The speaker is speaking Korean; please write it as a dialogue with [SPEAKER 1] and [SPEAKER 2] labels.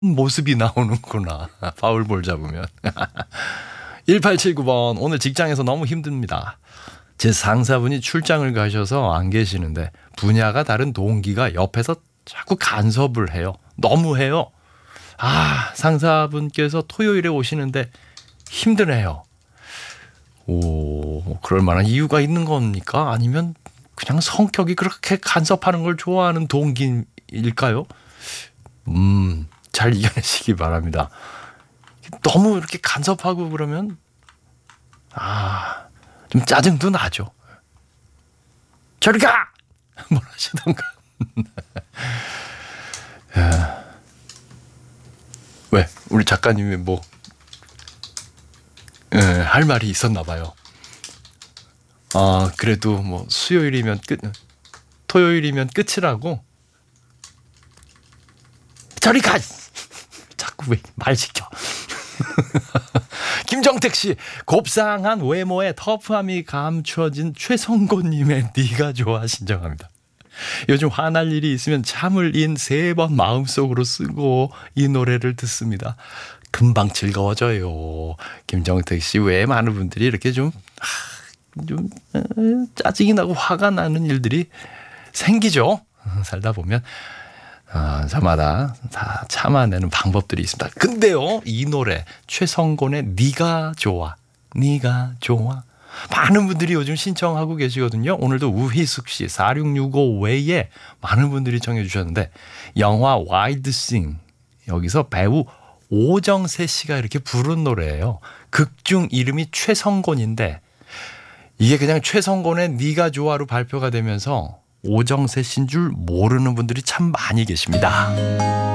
[SPEAKER 1] 모습이 나오는구나. 파울볼 잡으면. 1879번 오늘 직장에서 너무 힘듭니다. 제 상사분이 출장을 가셔서 안 계시는데 분야가 다른 동기가 옆에서 자꾸 간섭을 해요. 너무해요. 상사분께서 토요일에 오시는데 힘드네요. 그럴 만한 이유가 있는 겁니까? 아니면 그냥 성격이 그렇게 간섭하는 걸 좋아하는 동기일까요? 잘 이겨내시기 바랍니다. 너무 이렇게 간섭하고 그러면 좀 짜증도 나죠. 저리 가! 뭘 하시던가. 왜? 우리 작가님이 할 말이 있었나 봐요. 그래도 수요일이면 토요일이면 끝이라고. 저리 가! 자꾸 왜 말 시켜. 김정택 씨, 곱상한 외모에 터프함이 감춰진 최성곤님의 네가 좋아 신청합니다. 요즘 화날 일이 있으면 참을 인 3번 마음속으로 쓰고 이 노래를 듣습니다. 금방 즐거워져요. 김정택 씨 외에 많은 분들이 이렇게 좀 짜증이 나고 화가 나는 일들이 생기죠. 살다 보면 저마다 다 참아내는 방법들이 있습니다. 근데요, 이 노래 최성곤의 네가 좋아, 네가 좋아 많은 분들이 요즘 신청하고 계시거든요. 오늘도 우희숙 씨 4665 외에 많은 분들이 청해 주셨는데 영화 와일드 싱 여기서 배우 오정세 씨가 이렇게 부른 노래예요. 극중 이름이 최성곤인데 이게 그냥 최성곤의 네가 좋아로 발표가 되면서 오정세 씨인 줄 모르는 분들이 참 많이 계십니다.